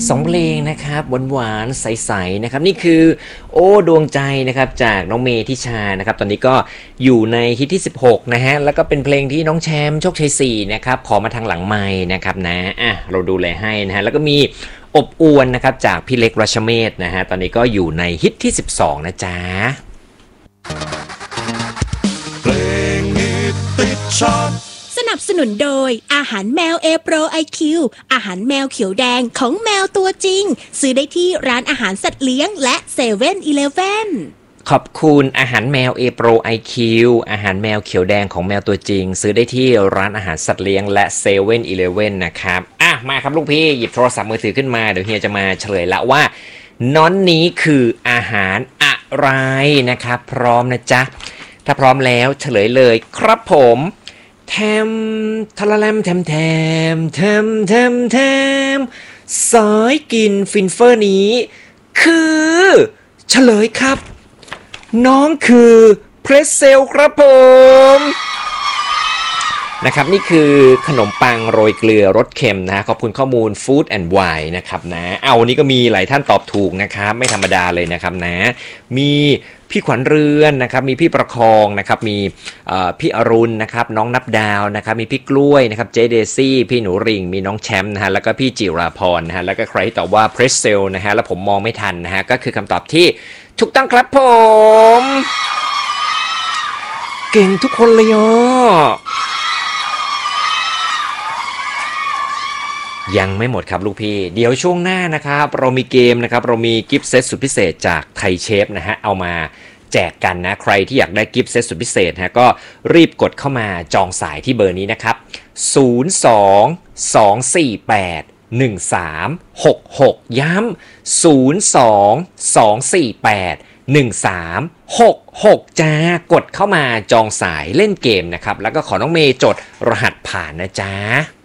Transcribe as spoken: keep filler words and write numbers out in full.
สองเพลงนะครับหวานๆใสๆนะครับนี่คือโอ้ดวงใจนะครับจากน้องเมธิชานะครับตอนนี้ก็อยู่ในฮิตที่สิบหกนะฮะแล้วก็เป็นเพลงที่น้องแชมป์โชคชัยสี่นะครับขอมาทางหลังไมค์นะครับนะอ่ะเราดูแลให้นะฮะแล้วก็มีอบอวนนะครับจากพี่เล็กรัชเมศนะฮะตอนนี้ก็อยู่ในฮิตที่สิบสองนะจ๊ะเพลงฮิตติดชาร์ตสนับสนุนโดยอาหารแมว A Pro ไอ คิว อาหารแมวเขียวแดงของแมวตัวจริงซื้อได้ที่ร้านอาหารสัตว์เลี้ยงและ เซเว่น อีเลฟเว่นขอบคุณอาหารแมว A Pro ไอ คิว อาหารแมวเขียวแดงของแมวตัวจริงซื้อได้ที่ร้านอาหารสัตว์เลี้ยงและ เซเว่น อีเลฟเว่น นะครับอ่ะมาครับลูกพี่หยิบโทรศัพท์มือถือขึ้นมาเดี๋ยวเฮียจะมาเฉลยละว่าน้อนนี้คืออาหารอะไรนะครับพร้อมนะจ๊ะถ้าพร้อมแล้วเฉลยเลยครับผมแทมทะละแลมแทมแทมแทมแทมแทมสายกินฟินเฟอร์นี้คือเฉลยครับน้องคือเพรสเซลครับผมนะครับนี่คือขนมปังโรยเกลือรสเค็มนะขอบคุณข้อมูล Food and Wine นะครับนะเอาวันนี้ก็มีหลายท่านตอบถูกนะครับไม่ธรรมดาเลยนะครับนะมีพี่ขวัญเรือนนะครับมีพี่ประคองนะครับมีพี่อรุณนะครับน้องนับดาวนะครับมีพี่กล้วยนะครับเจเดซี่พี่หนูริงมีน้องแชมป์นะฮะแล้วก็พี่จิราพรนะฮะแล้วก็ใครที่ตอบว่าเพรสเซลนะฮะแล้วผมมองไม่ทันนะฮะก็คือคำตอบที่ถูกต้องครับผมเก่งทุกคนเลยอ่ะยังไม่หมดครับลูกพี่เดี๋ยวช่วงหน้านะครับเรามีเกมนะครับเรามีกิฟต์เซตสุดพิเศษจากไทยเชฟนะฮะเอามาแจกกันนะใครที่อยากได้กิฟต์เซตสุดพิเศษฮะก็รีบกดเข้ามาจองสายที่เบอร์นี้นะครับศูนย์ สอง สอง สี่ แปด หนึ่ง สาม หก หกย้ำศูนย์ สอง สอง สี่ แปด หนึ่ง สาม หก หกจ้ากดเข้ามาจองสายเล่นเกมนะครับแล้วก็ขอน้องเมย์จดรหัสผ่านนะจ๊ะ